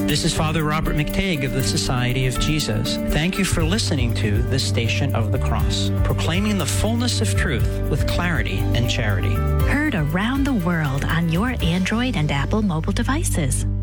This is Father Robert McTague of the Society of Jesus. Thank you for listening to The Station of the Cross, proclaiming the fullness of truth with clarity and charity. Heard around the world on your Android and Apple mobile devices.